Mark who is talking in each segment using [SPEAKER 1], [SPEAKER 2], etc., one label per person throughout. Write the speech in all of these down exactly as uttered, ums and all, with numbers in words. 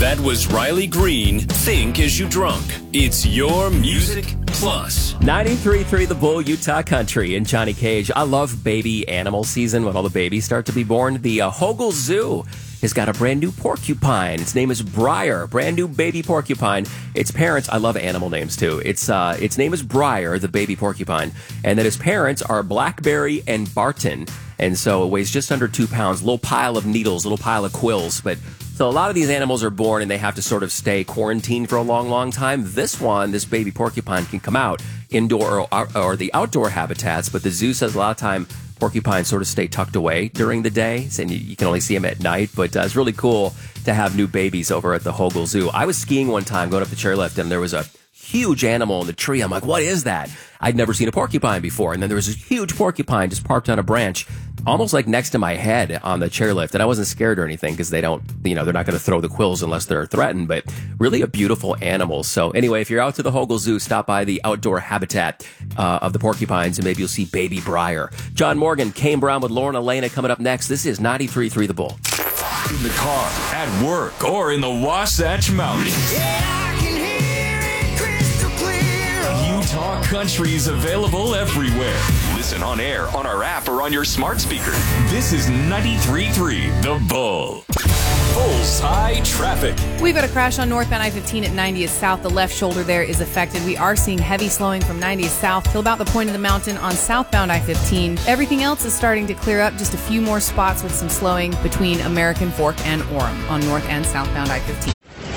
[SPEAKER 1] That was Riley Green, Think As You Drunk. It's your Music Plus.
[SPEAKER 2] ninety-three point three The Bull, Utah Country, and Johnny Cage. I love baby animal season when all the babies start to be born. The uh, Hogle Zoo has got a brand new porcupine. Its name is Briar, brand new baby porcupine. Its parents, I love animal names too. It's uh, its name is Briar, the baby porcupine, and then his parents are Blackberry and Barton. And so it weighs just under two pounds. Little pile of needles, little pile of quills. But so a lot of these animals are born and they have to sort of stay quarantined for a long, long time. This one, this baby porcupine, can come out indoor or, or the outdoor habitats. But the zoo says a lot of time porcupines sort of stay tucked away during the day, and you, you can only see them at night. But uh, it's really cool to have new babies over at the Hogle Zoo. I was skiing one time, going up the chairlift, and there was a huge animal in the tree. I'm like, what is that? I'd never seen a porcupine before. And then there was a huge porcupine just parked on a branch, almost like next to my head on the chairlift. And I wasn't scared or anything because they don't, you know, they're not going to throw the quills unless they're threatened, but really a beautiful animal. So anyway, if you're out to the Hogle Zoo, stop by the outdoor habitat uh, of the porcupines and maybe you'll see baby Briar. John Morgan, Kane Brown with Lauren Elena coming up next. This is ninety-three point three The Bull.
[SPEAKER 1] In the car, at work, or in the Wasatch Mountains.
[SPEAKER 3] Yeah, I can hear it crystal clear.
[SPEAKER 1] Utah Country is available everywhere. Listen on air, on our app, or on your smart speaker. This is ninety-three point three The Bull. Bullseye traffic.
[SPEAKER 4] We've got a crash on northbound I fifteen at ninetieth South. The left shoulder there is affected. We are seeing heavy slowing from ninetieth South till about the point of the mountain on southbound I fifteen. Everything else is starting to clear up. Just a few more spots with some slowing between American Fork and Orem on north and southbound I fifteen.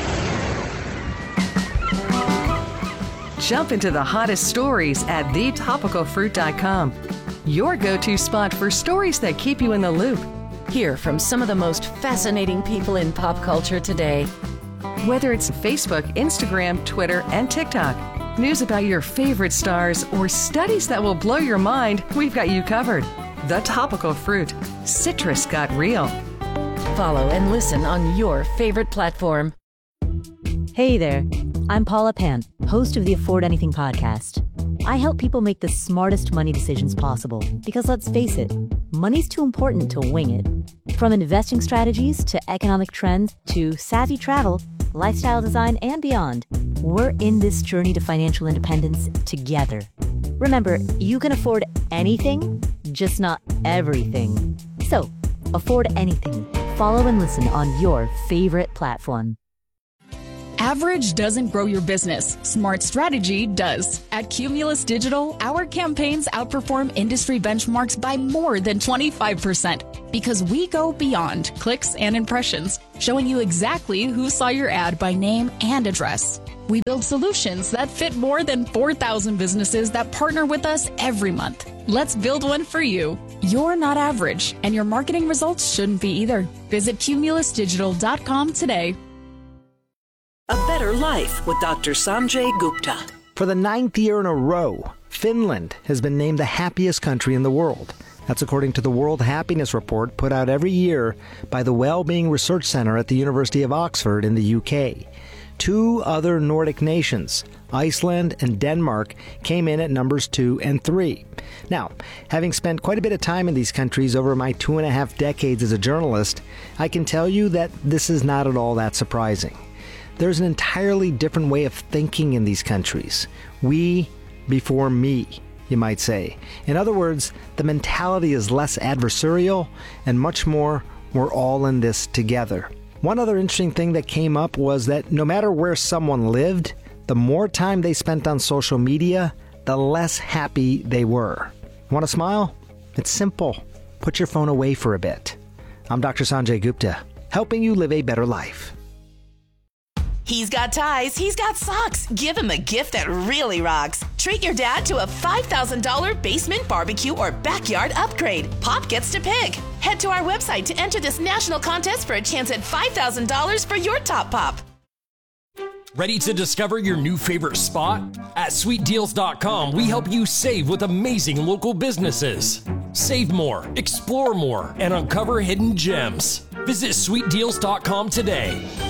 [SPEAKER 5] Jump into the hottest stories at the topical fruit dot com. Your go-to spot for stories that keep you in the loop.
[SPEAKER 6] Hear from some of the most fascinating people in pop culture today.
[SPEAKER 5] Whether it's Facebook, Instagram, Twitter, and TikTok, news about your favorite stars, or studies that will blow your mind, we've got you covered. The Topical Fruit. Citrus got real.
[SPEAKER 6] Follow and listen on your favorite platform.
[SPEAKER 7] Hey there, I'm Paula Pan, host of the Afford Anything podcast. I help people make the smartest money decisions possible because, let's face it, money's too important to wing it. From investing strategies to economic trends to savvy travel, lifestyle design, and beyond, we're in this journey to financial independence together. Remember, you can afford anything, just not everything. So, afford anything. Follow and listen on your favorite platform.
[SPEAKER 8] Average doesn't grow your business. Smart strategy does. At Cumulus Digital, our campaigns outperform industry benchmarks by more than twenty-five percent because we go beyond clicks and impressions, showing you exactly who saw your ad by name and address. We build solutions that fit more than four thousand businesses that partner with us every month. Let's build one for you. You're not average, and your marketing results shouldn't be either. Visit cumulus digital dot com today.
[SPEAKER 9] A Better Life with Doctor Sanjay Gupta.
[SPEAKER 10] For the ninth year in a row, Finland has been named the happiest country in the world. That's according to the World Happiness Report put out every year by the Wellbeing Research Center at the University of Oxford in the U K. Two other Nordic nations, Iceland and Denmark, came in at numbers two and three. Now, having spent quite a bit of time in these countries over my two and a half decades as a journalist, I can tell you that this is not at all that surprising. There's an entirely different way of thinking in these countries. We before me, you might say. In other words, the mentality is less adversarial and much more, we're all in this together. One other interesting thing that came up was that no matter where someone lived, the more time they spent on social media, the less happy they were. Want to smile? It's simple. Put your phone away for a bit. I'm Doctor Sanjay Gupta, helping you live a better life.
[SPEAKER 11] He's got ties, he's got socks. Give him a gift that really rocks. Treat your dad to a five thousand dollars basement barbecue or backyard upgrade. Pop gets to pick. Head to our website to enter this national contest for a chance at five thousand dollars for your top pop.
[SPEAKER 12] Ready to discover your new favorite spot? At sweet deals dot com, we help you save with amazing local businesses. Save more, explore more, and uncover hidden gems. Visit sweet deals dot com today.